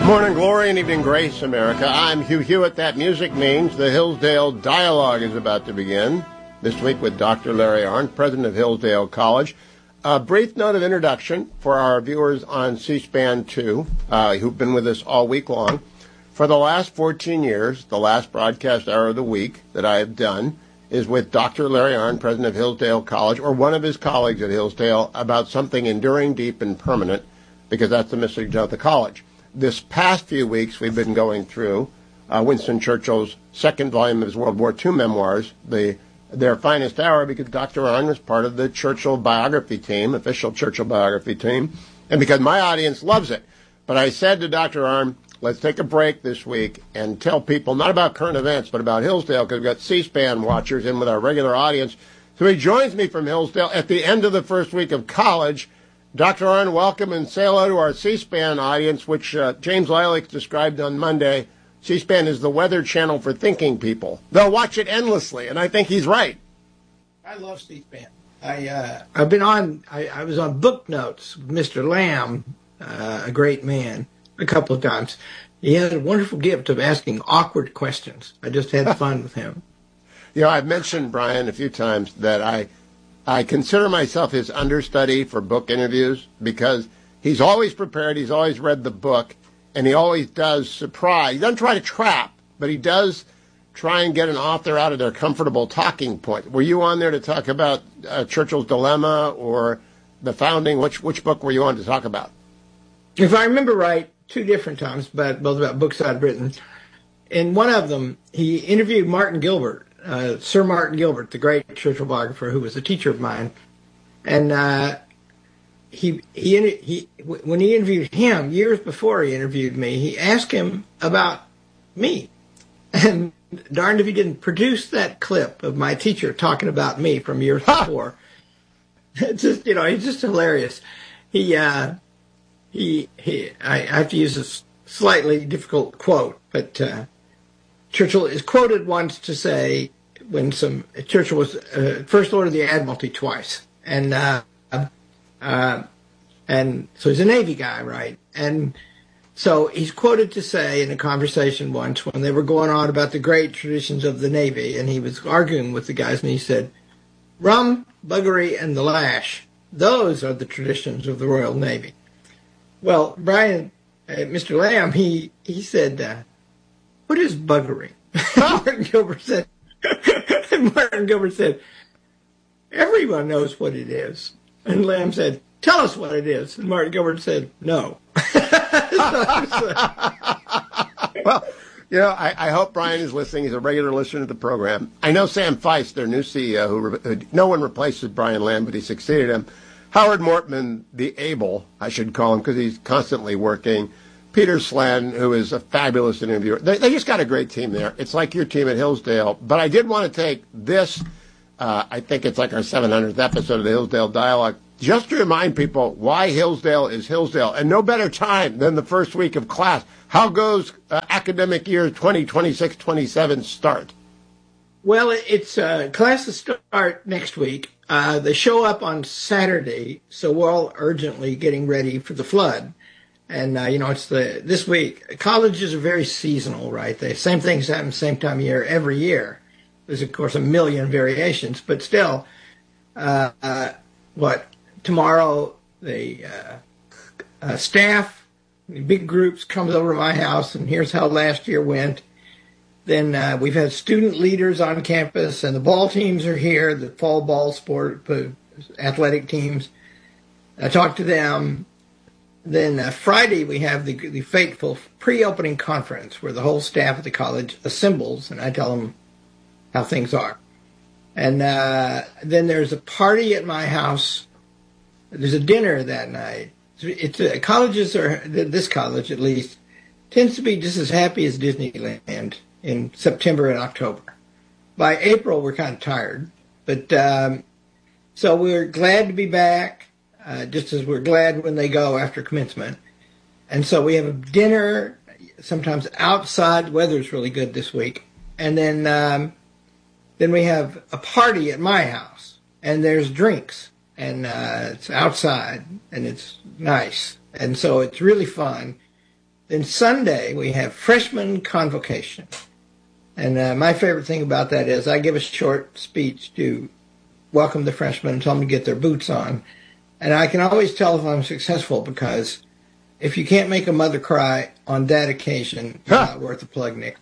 Morning glory and evening grace, America. I'm Hugh Hewitt. That music means the Hillsdale Dialogue is about to begin. This week with Dr. Larry Arnn, president of Hillsdale College. A brief note of introduction for our viewers on C-SPAN 2, who've been with us all week long. For the last 14 years, the last broadcast hour of the week that I have done is with Dr. Larry Arnn, president of Hillsdale College, or one of his colleagues at Hillsdale, about something enduring, deep, and permanent, because that's the message of the college. This past few weeks, we've been going through Winston Churchill's second volume of his World War II memoirs, Their Finest Hour, because Dr. Arnn was part of the Churchill biography team, official Churchill biography team, and because my audience loves it. But I said to Dr. Arnn, let's take a break this week and tell people not about current events, but about Hillsdale, because we've got C-SPAN watchers in with our regular audience. So he joins me from Hillsdale at the end of the first week of college. Dr. Arnn, welcome, and say hello to our C-SPAN audience, which James Lilac described on Monday. C-SPAN is the weather channel for thinking people. They'll watch it endlessly, and I think he's right. I love C-SPAN. I've been on. I was on Book Notes with Mr. Lamb, a great man, a couple of times. He had a wonderful gift of asking awkward questions. I just had fun with him. You know, I've mentioned Brian a few times that I consider myself his understudy for book interviews because he's always prepared, he's always read the book, and he always does surprise. He doesn't try to trap, but he does try and get an author out of their comfortable talking point. Were you on there to talk about Churchill's Dilemma or the founding? Which book were you on to talk about? If I remember right, two different times, but both about books I'd written. In one of them, he interviewed Martin Gilbert. Sir Martin Gilbert, the great Churchill biographer, who was a teacher of mine, and when he interviewed him years before he interviewed me, he asked him about me, and darned if he didn't produce that clip of my teacher talking about me from years before. It's just, he's just hilarious. I have to use a slightly difficult quote, but Churchill is quoted once to say when Churchill was First Lord of the Admiralty twice, and so he's a Navy guy, right? And so he's quoted to say in a conversation once when they were going on about the great traditions of the Navy, and he was arguing with the guys, and he said, "Rum, buggery, and the lash, those are the traditions of the Royal Navy." Well, Brian, Mr. Lamb, he said, "What is buggery?" Martin Gilbert said, "Everyone knows what it is." And Lamb said, "Tell us what it is." And Martin Gilbert said, "No." Well, I hope Brian is listening. He's a regular listener to the program. I know Sam Feist, their new CEO, who no one replaces Brian Lamb, but he succeeded him. Howard Mortman, the able, I should call him, because he's constantly working. Peter Slan, who is a fabulous interviewer. They just got a great team there. It's like your team at Hillsdale. But I did want to take this, I think it's like our 700th episode of the Hillsdale Dialogue, just to remind people why Hillsdale is Hillsdale. And no better time than the first week of class. How goes academic year 2026-27 start? Well, it's classes start next week. They show up on Saturday, so we're all urgently getting ready for the flood. And, it's this week. Colleges are very seasonal, right? The same things happen same time of year every year. There's, of course, a million variations, but still, tomorrow the staff, big groups comes over to my house, and here's how last year went. Then we've had student leaders on campus, and the ball teams are here, the fall ball sport, athletic teams. I talked to them. Then Friday we have the fateful pre-opening conference where the whole staff at the college assembles, and I tell them how things are. And then there's a party at my house. There's a dinner that night. Colleges are, this college at least, tends to be just as happy as Disneyland in September and October. By April, we're kind of tired. But so we're glad to be back. Just as we're glad when they go after commencement. And so we have a dinner, sometimes outside. The weather's really good this week. And then we have a party at my house, and there's drinks, and it's outside, and it's nice. And so it's really fun. Then Sunday, we have freshman convocation. And my favorite thing about that is I give a short speech to welcome the freshmen and tell them to get their boots on. And I can always tell if I'm successful because if you can't make a mother cry on that occasion, you're not worth a plug, Nick.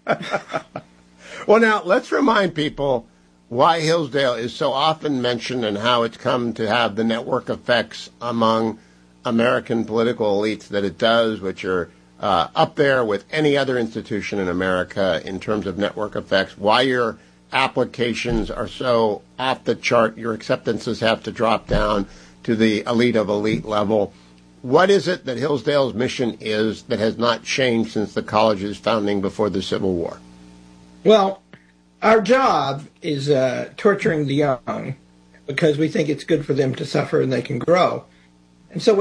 Well, now, let's remind people why Hillsdale is so often mentioned and how it's come to have the network effects among American political elites that it does, which are up there with any other institution in America in terms of network effects, why your applications are so off the chart, your acceptances have to drop down to the elite of elite level. What is it that Hillsdale's mission is that has not changed since the college's founding before the Civil War? Well, our job is torturing the young because we think it's good for them to suffer and they can grow. And so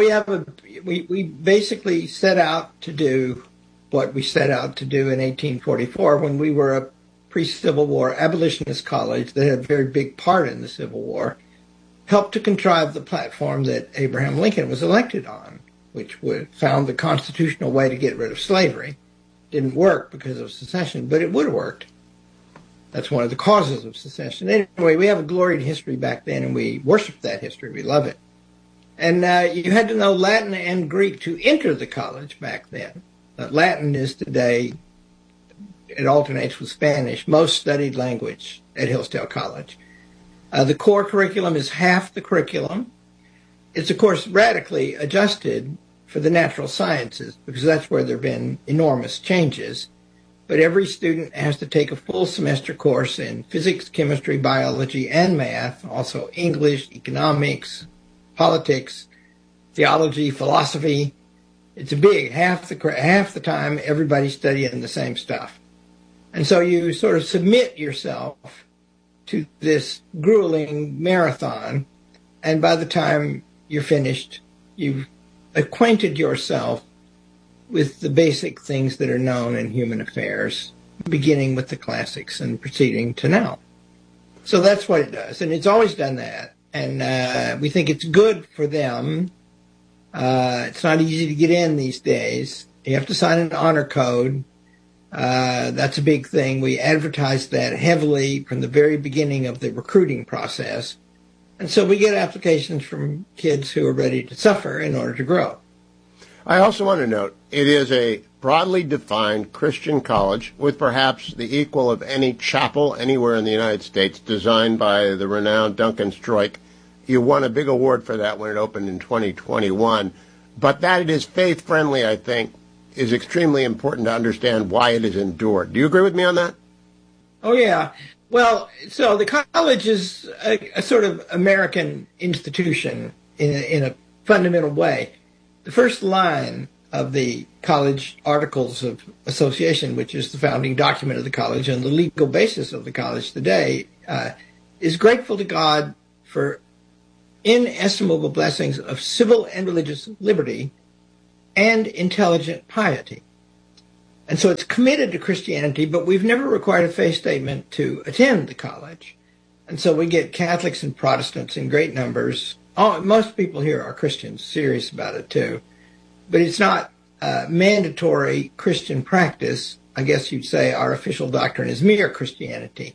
we basically set out to do what we set out to do in 1844 when we were a pre-Civil War abolitionist college that had a very big part in the Civil War, helped to contrive the platform that Abraham Lincoln was elected on, which found the constitutional way to get rid of slavery. Didn't work because of secession, but it would have worked. That's one of the causes of secession. Anyway, we have a gloried history back then, and we worship that history. We love it. And you had to know Latin and Greek to enter the college back then. Latin is today, it alternates with Spanish, most studied language at Hillsdale College. The core curriculum is half the curriculum. It's, of course, radically adjusted for the natural sciences because that's where there have been enormous changes. But every student has to take a full semester course in physics, chemistry, biology, and math, also English, economics, politics, theology, philosophy. It's a big, half the time everybody's studying the same stuff. And so you sort of submit yourself to this grueling marathon, and by the time you're finished, you've acquainted yourself with the basic things that are known in human affairs, beginning with the classics and proceeding to now. So that's what it does, and it's always done that. And we think it's good for them. It's not easy to get in these days. You have to sign an honor code. That's a big thing. We advertised that heavily from the very beginning of the recruiting process. And so we get applications from kids who are ready to suffer in order to grow. I also want to note, it is a broadly defined Christian college with perhaps the equal of any chapel anywhere in the United States designed by the renowned Duncan Stroik. You won a big award for that when it opened in 2021. But that it is faith-friendly, I think, is extremely important to understand why it has endured. Do you agree with me on that? Oh, yeah. Well, so the college is a sort of American institution in a fundamental way. The first line of the college Articles of Association, which is the founding document of the college and the legal basis of the college today, is grateful to God for inestimable blessings of civil and religious liberty and intelligent piety. And so it's committed to Christianity, but we've never required a faith statement to attend the college. And so we get Catholics and Protestants in great numbers. Most people here are Christians, serious about it too. But it's not mandatory Christian practice. I guess you'd say our official doctrine is mere Christianity.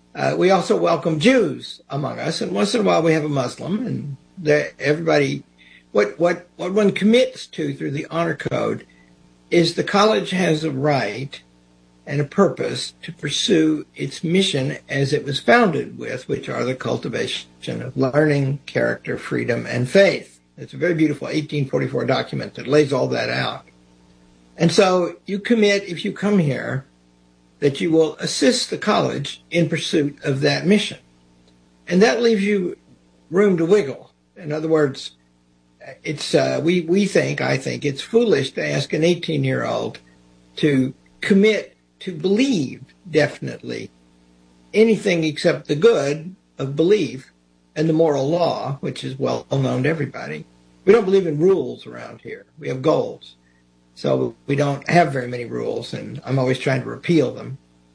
We also welcome Jews among us, and once in a while we have a Muslim. And everybody, what one commits to through the honor code is the college has a right and a purpose to pursue its mission as it was founded with, which are the cultivation of learning, character, freedom, and faith. It's a very beautiful 1844 document that lays all that out. And so you commit, if you come here, that you will assist the college in pursuit of that mission. And that leaves you room to wiggle. In other words, it's I think it's foolish to ask an 18-year-old to commit to believe definitely anything except the good of belief and the moral law, which is well known to everybody. We don't believe in rules around here. We have goals. So we don't have very many rules, and I'm always trying to repeal them.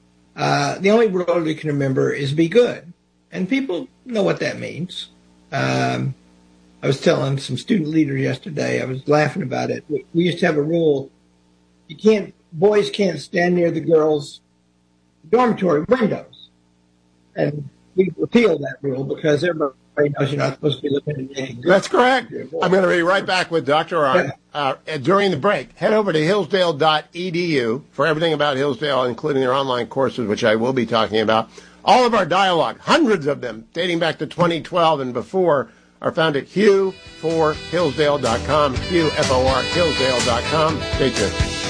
The only rule we can remember is be good. And people know what that means. I was telling some student leaders yesterday, I was laughing about it. We used to have a rule boys can't stand near the girls' dormitory windows. And we repealed that rule because everybody knows you're not supposed to be looking at anything. That's correct. I'm going to be right back with Dr. Arnn during the break. Head over to hillsdale.edu for everything about Hillsdale, including their online courses, which I will be talking about. All of our dialogue, hundreds of them, dating back to 2012 and before, are found at hugh4hillsdale.com, Hugh, Hillsdale.com. Stay tuned.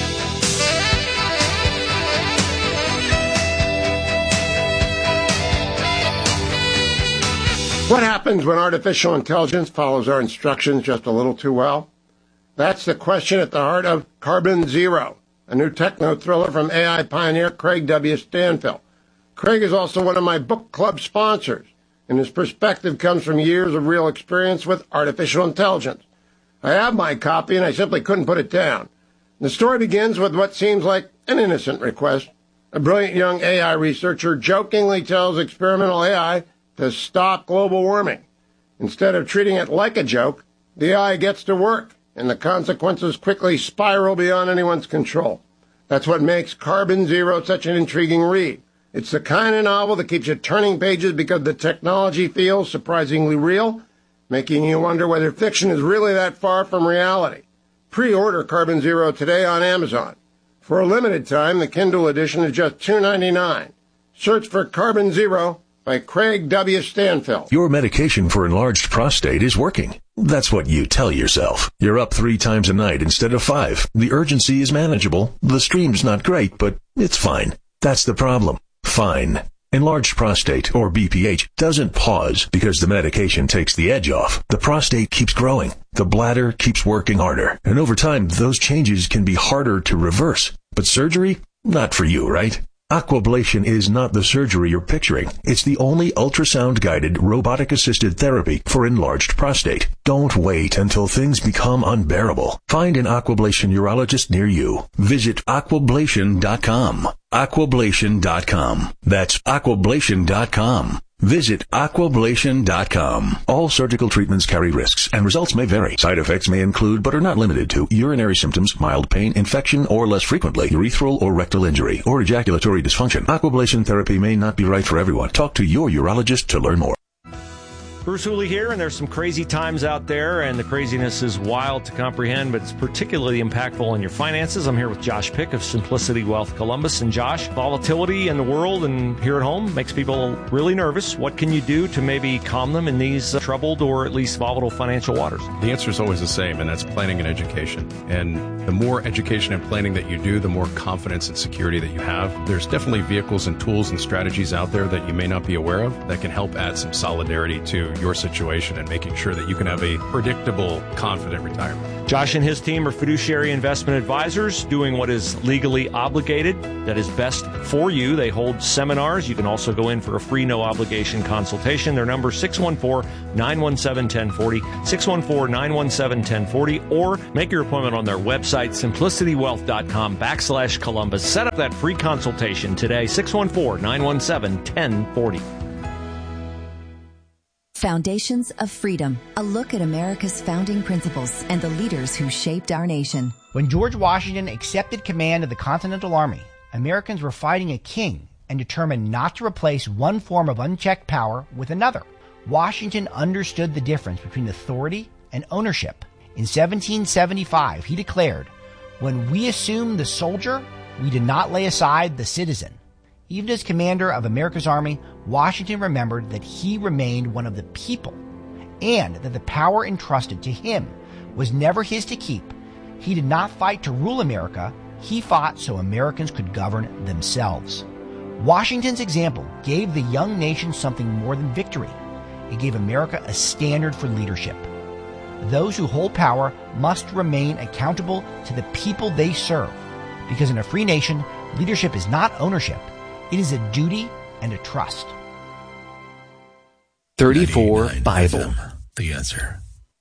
What happens when artificial intelligence follows our instructions just a little too well? That's the question at the heart of Carbon Zero, a new techno thriller from AI pioneer Craig W. Stanfill. Craig is also one of my book club sponsors, and his perspective comes from years of real experience with artificial intelligence. I have my copy, and I simply couldn't put it down. The story begins with what seems like an innocent request. A brilliant young AI researcher jokingly tells experimental AI to stop global warming. Instead of treating it like a joke, the AI gets to work, and the consequences quickly spiral beyond anyone's control. That's what makes Carbon Zero such an intriguing read. It's the kind of novel that keeps you turning pages because the technology feels surprisingly real, making you wonder whether fiction is really that far from reality. Pre-order Carbon Zero today on Amazon. For a limited time, the Kindle edition is just $2.99. Search for Carbon Zero by Craig W. Stanfill. Your medication for enlarged prostate is working. That's what you tell yourself. You're up 3 times a night instead of 5. The urgency is manageable. The stream's not great, but it's fine. That's the problem. Fine. Enlarged prostate, or BPH, doesn't pause because the medication takes the edge off. The prostate keeps growing. The bladder keeps working harder. And over time, those changes can be harder to reverse. But surgery? Not for you, right? Aquablation is not the surgery you're picturing. It's the only ultrasound-guided, robotic-assisted therapy for enlarged prostate. Don't wait until things become unbearable. Find an Aquablation urologist near you. Visit aquablation.com. Aquablation.com. That's aquablation.com. Visit aquablation.com. All surgical treatments carry risks, and results may vary. Side effects may include, but are not limited to, urinary symptoms, mild pain, infection, or less frequently, urethral or rectal injury, or ejaculatory dysfunction. Aquablation therapy may not be right for everyone. Talk to your urologist to learn more. Bruce Hooley here, and there's some crazy times out there, and the craziness is wild to comprehend, but it's particularly impactful on your finances. I'm here with Josh Pick of Simplicity Wealth Columbus. And Josh, volatility in the world and here at home makes people really nervous. What can you do to maybe calm them in these troubled or at least volatile financial waters? The answer is always the same, and that's planning and education. And the more education and planning that you do, the more confidence and security that you have. There's definitely vehicles and tools and strategies out there that you may not be aware of that can help add some solidarity to your situation and making sure that you can have a predictable, confident retirement. Josh and his team are fiduciary investment advisors doing what is legally obligated, that is best for you. They hold seminars. You can also go in for a free, no-obligation consultation. Their number is 614-917-1040, 614-917-1040, or make your appointment on their website, simplicitywealth.com/Columbus. Set up that free consultation today, 614-917-1040. Foundations of Freedom, a look at America's founding principles and the leaders who shaped our nation. When George Washington accepted command of the Continental Army, Americans were fighting a king and determined not to replace one form of unchecked power with another. Washington understood the difference between authority and ownership. In 1775, he declared, "When we assumed the soldier, we did not lay aside the citizen." Even as commander of America's army, Washington remembered that he remained one of the people and that the power entrusted to him was never his to keep. He did not fight to rule America. He fought so Americans could govern themselves. Washington's example gave the young nation something more than victory. It gave America a standard for leadership. Those who hold power must remain accountable to the people they serve, because in a free nation, leadership is not ownership. It is a duty and a trust. 34 Bible. The answer.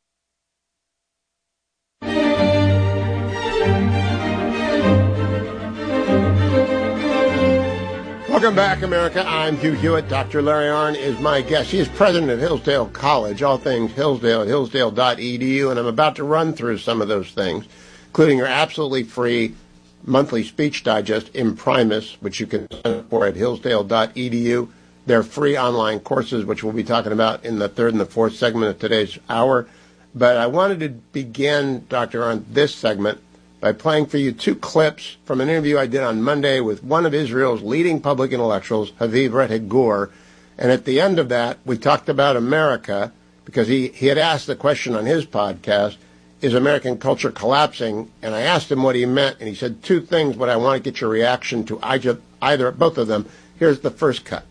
Welcome back, America. I'm Hugh Hewitt. Dr. Larry Arnn is my guest. He is president of Hillsdale College, all things Hillsdale at hillsdale.edu, and I'm about to run through some of those things, including your absolutely free monthly speech digest, Imprimis, which you can sign up for at hillsdale.edu. They're free online courses, which we'll be talking about in the third and the fourth segment of today's hour. But I wanted to begin, Doctor, on this segment by playing for you two clips from an interview I did on Monday with one of Israel's leading public intellectuals, Haviv Rettig Gur. And at the end of that, we talked about America, because he had asked the question on his podcast, is American culture collapsing? And I asked him what he meant, and he said two things, but I want to get your reaction to both of them. Here's the first cut.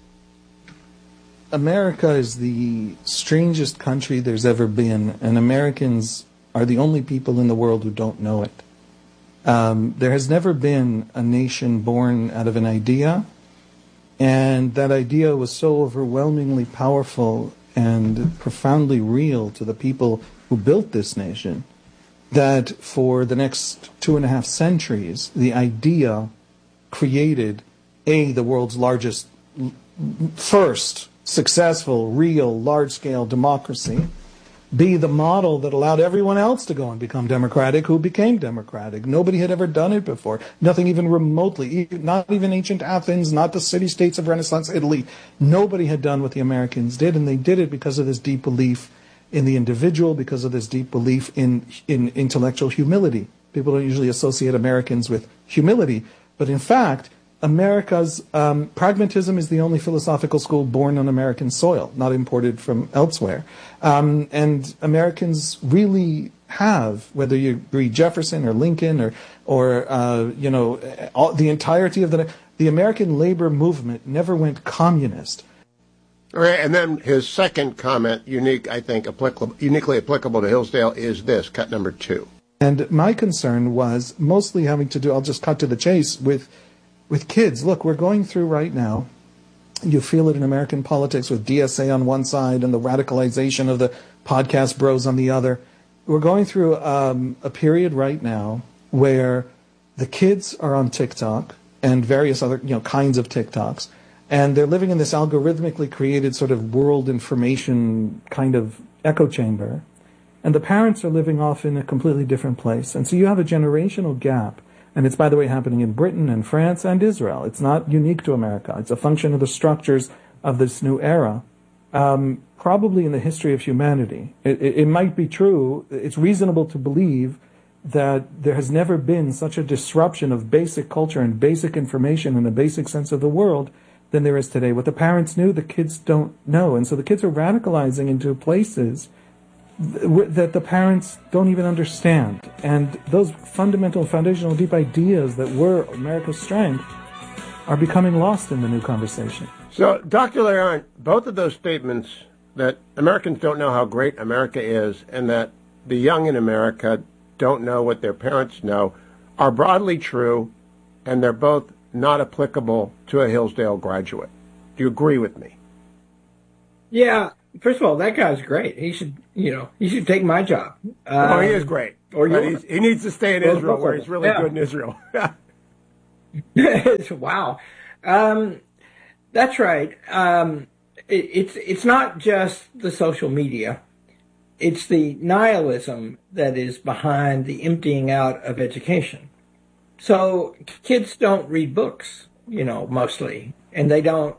America is the strangest country there's ever been, and Americans are the only people in the world who don't know it. There has never been a nation born out of an idea, and that idea was so overwhelmingly powerful and profoundly real to the people who built this nation that for the next 2.5 centuries, the idea created the world's largest, first successful, real, large-scale democracy, B, the model that allowed everyone else to go and become democratic who became democratic. Nobody had ever done it before. Nothing even remotely, not even ancient Athens, not the city-states of Renaissance Italy. Nobody had done what the Americans did, and they did it because of this deep belief in the individual, because of this deep belief in intellectual humility. People don't usually associate Americans with humility, but in fact, America's pragmatism is the only philosophical school born on American soil, not imported from elsewhere. And Americans really have, whether you read Jefferson or Lincoln or the entirety of the American labor movement never went communist. All right, and then his second comment, uniquely applicable to Hillsdale, is this, cut number 2. And my concern was mostly having to do, I'll just cut to the chase, with kids. Look, we're going through right now, you feel it in American politics with DSA on one side and the radicalization of the podcast bros on the other. We're going through a period right now where the kids are on TikTok and various other kinds of TikToks, and they're living in this algorithmically created sort of world information kind of echo chamber, and the parents are living off in a completely different place. And so you have a generational gap. And it's, by the way, happening in Britain and France and Israel. It's not unique to America. It's a function of the structures of this new era, probably in the history of humanity. It might be true. It's reasonable to believe that there has never been such a disruption of basic culture and basic information and a basic sense of the world than there is today. What the parents knew, the kids don't know. And so the kids are radicalizing into places that the parents don't even understand. And those fundamental, foundational, deep ideas that were America's strength are becoming lost in the new conversation. So, Dr. Larry Arndt, both of those statements that Americans don't know how great America is and that the young in America don't know what their parents know are broadly true, and they're both not applicable to a Hillsdale graduate. Do you agree with me? Yeah. First of all, that guy's great. He should take my job. He is great. Or he needs to stay in Israel, where he's really good in Israel. Wow. That's right. It's not just the social media. It's the nihilism that is behind the emptying out of education. So kids don't read books, mostly, and they don't.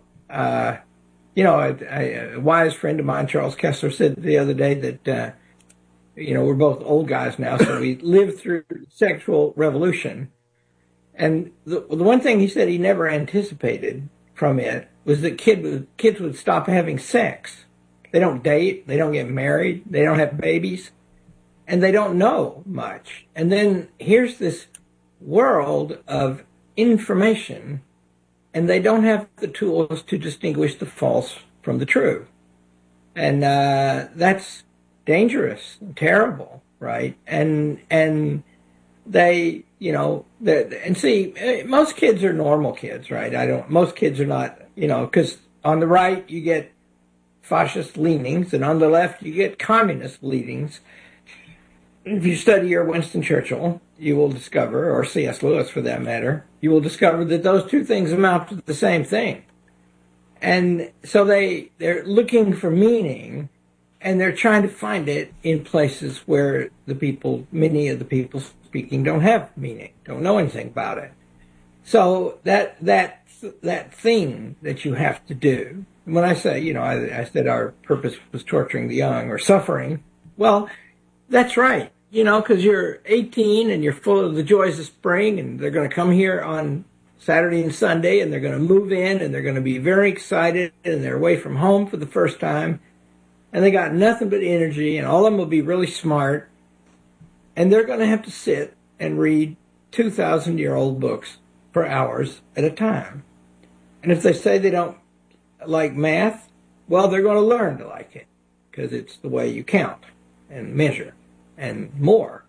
A wise friend of mine, Charles Kessler, said the other day that, we're both old guys now, so we lived through the sexual revolution. And the one thing he said he never anticipated from it was that kids would stop having sex. They don't date, they don't get married, they don't have babies, and they don't know much. And then here's this world of information, and they don't have the tools to distinguish the false from the true. And that's dangerous and terrible, right? And they, and see, most kids are normal kids, right? Most kids are not, because on the right you get fascist leanings, and on the left you get communist leanings. If you study your Winston Churchill, you will discover, or C.S. Lewis for that matter, you will discover that those two things amount to the same thing. And so they're looking for meaning, and they're trying to find it in places where many of the people speaking, don't have meaning, don't know anything about it. So that thing that you have to do, when I say, I said our purpose was torturing the young or suffering, well, that's right, because you're 18 and you're full of the joys of spring, and they're going to come here on Saturday and Sunday, and they're going to move in, and they're going to be very excited, and they're away from home for the first time, and they got nothing but energy, and all of them will be really smart, and they're going to have to sit and read 2,000-year-old books for hours at a time. And if they say they don't like math, well, they're going to learn to like it, because it's the way you count and measure and more.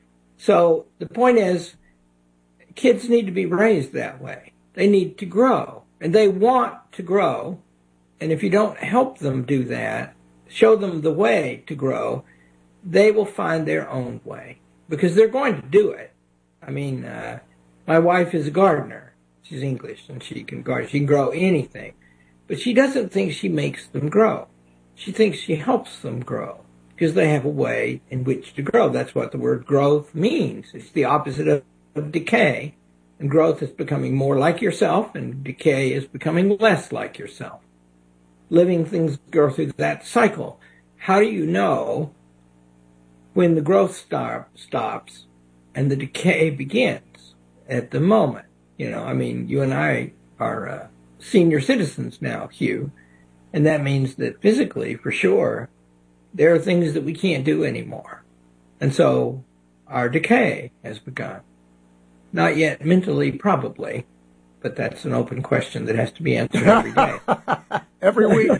So the point is, kids need to be raised that way. They need to grow, and they want to grow. And if you don't help them do that, show them the way to grow, they will find their own way, because they're going to do it. I mean, my wife is a gardener. She's English, and she can garden. She can grow anything. But she doesn't think she makes them grow. She thinks she helps them grow, because they have a way in which to grow. That's what the word growth means. It's the opposite of decay, and growth is becoming more like yourself, and decay is becoming less like yourself. Living things go through that cycle. How do you know when the growth stops and the decay begins? At the moment, you and I are senior citizens now, Hugh, and that means that physically, for sure, there are things that we can't do anymore, and so our decay has begun. Not yet mentally, probably, but that's an open question that has to be answered every day. Every week.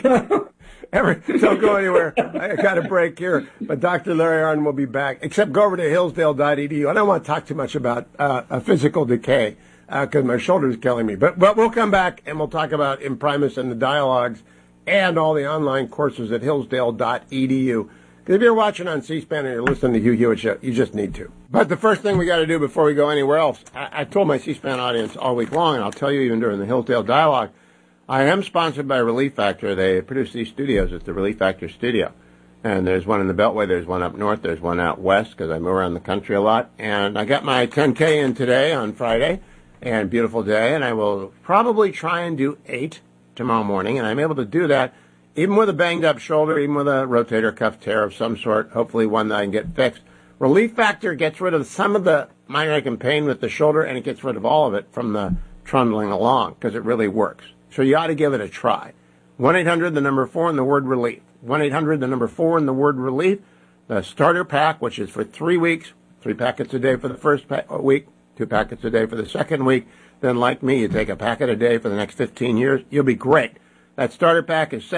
Don't go anywhere. I got a break here, but Dr. Larry Arnn will be back. Except go over to hillsdale.edu. I don't want to talk too much about physical decay because my shoulder's killing me. But we'll come back and we'll talk about Imprimis and the dialogues and all the online courses at hillsdale.edu. Because if you're watching on C-SPAN and you're listening to Hugh Hewitt Show, you just need to. But the first thing we got to do before we go anywhere else, I told my C-SPAN audience all week long, and I'll tell you even during the Hillsdale Dialogue, I am sponsored by Relief Factor. They produce these studios at the Relief Factor studio. And there's one in the Beltway, there's one up north, there's one out west, because I move around the country a lot. And I got my 10K in today on Friday, and beautiful day, and I will probably try and do 8 tomorrow morning, and I'm able to do that even with a banged-up shoulder, even with a rotator cuff tear of some sort, hopefully one that I can get fixed. Relief Factor gets rid of some of the minor aching pain with the shoulder, and it gets rid of all of it from the trundling along, because it really works. So you ought to give it a try. 1-800, the number 4, and the word relief. 1-800, the number 4, and the word relief. The starter pack, which is for 3 weeks, 3 packets a day for the first week, 2 packets a day for the second week. Then, like me, you take a packet a day for the next 15 years. You'll be great. That starter pack is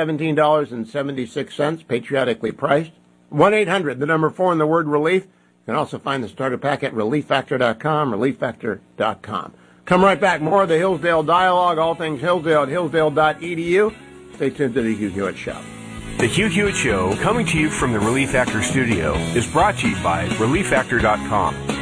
$17.76, patriotically priced. 1-800, the number 4, and the word relief. You can also find the starter pack at relieffactor.com, relieffactor.com. Come right back. More of the Hillsdale Dialogue, all things Hillsdale at hillsdale.edu. Stay tuned to the Hugh Hewitt Show. The Hugh Hewitt Show, coming to you from the Relief Factor studio, is brought to you by relieffactor.com.